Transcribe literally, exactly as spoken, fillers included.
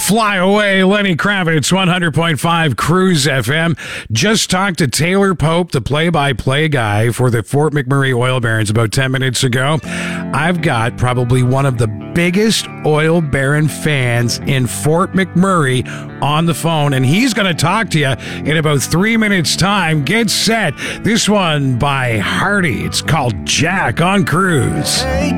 Fly away, Lenny Kravitz, one hundred point five Cruise F M. Just talked to Taylor Pope, the play-by-play guy for the Fort McMurray Oil Barons about ten minutes ago. I've got probably one of the biggest oil baron fans in Fort McMurray on the phone, and he's going to talk to you in about three minutes' time. Get set. This one by Hardy. It's called Jack on Cruise. Hey,